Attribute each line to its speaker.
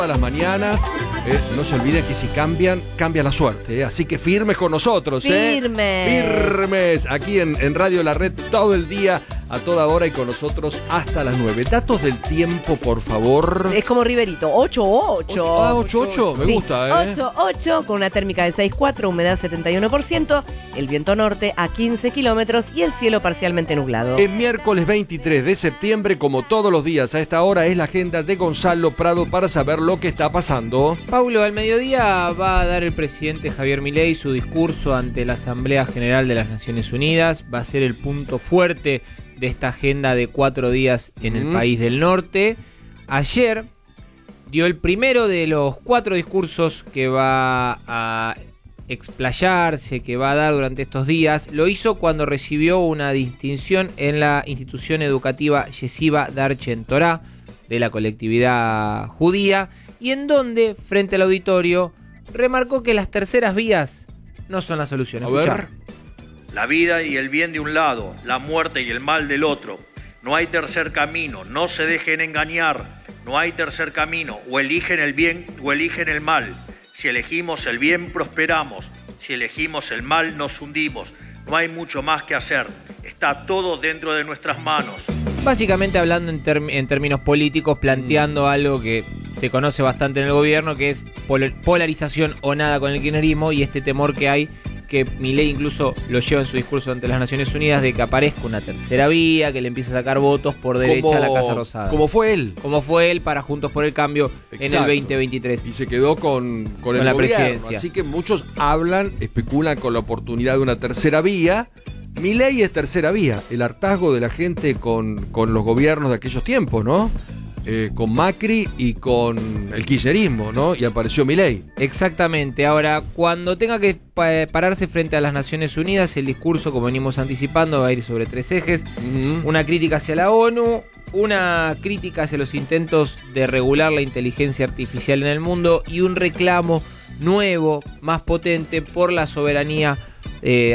Speaker 1: las mañanas. No se olviden que si cambian, cambia la suerte. Así que firmes con nosotros. Firmes. Aquí en Radio La Red todo el día, a toda hora y con nosotros hasta las 9. Datos del tiempo, por favor.
Speaker 2: Es como Riverito, 8-8.
Speaker 1: 8-8, me gusta,
Speaker 2: 8-8, con una térmica de 6,4, humedad 71%, el viento norte a 15 kilómetros y el cielo parcialmente nublado.
Speaker 1: El miércoles 23 de septiembre, como todos los días a esta hora, es la agenda de Gonzalo Prado para saber lo que está pasando.
Speaker 3: Paulo, al mediodía va a dar el presidente Javier Milei su discurso ante la Asamblea General de las Naciones Unidas. Va a ser el punto fuerte de esta agenda de 4 días en el país del norte. Ayer dio el primero de los 4 discursos que va a explayarse, que va a dar durante estos días. Lo hizo cuando recibió una distinción en la institución educativa Yeshiva Darchen Torah de la colectividad judía, y en donde, frente al auditorio, remarcó que las terceras vías no son la solución.
Speaker 1: A ver.
Speaker 4: La vida y el bien de un lado, la muerte y el mal del otro. No hay tercer camino, no se dejen engañar. No hay tercer camino, o eligen el bien o eligen el mal. Si elegimos el bien, prosperamos. Si elegimos el mal, nos hundimos. No hay mucho más que hacer. Está todo dentro de nuestras manos.
Speaker 3: Básicamente hablando en términos políticos, planteando algo que se conoce bastante en el gobierno, que es polarización o nada con el kirchnerismo, y este temor que hay, que Milei incluso lo lleva en su discurso ante las Naciones Unidas, de que aparezca una tercera vía, que le empiece a sacar votos por derecha a la Casa Rosada.
Speaker 1: Como fue él.
Speaker 3: Como fue él para Juntos por el Cambio.
Speaker 1: Exacto.
Speaker 3: En el 2023.
Speaker 1: Y se quedó con el
Speaker 3: la
Speaker 1: gobierno.
Speaker 3: presidencia.
Speaker 1: Así que muchos especulan con la oportunidad de una tercera vía. Milei es tercera vía, el hartazgo de la gente con los gobiernos de aquellos tiempos, ¿no? Con Macri y con el kirchnerismo, ¿no? Y apareció Milei.
Speaker 3: Exactamente. Ahora, cuando tenga que pararse frente a las Naciones Unidas, el discurso, como venimos anticipando, va a ir sobre 3 ejes. Una crítica hacia la ONU, una crítica hacia los intentos de regular la inteligencia artificial en el mundo y un reclamo nuevo, más potente, por la soberanía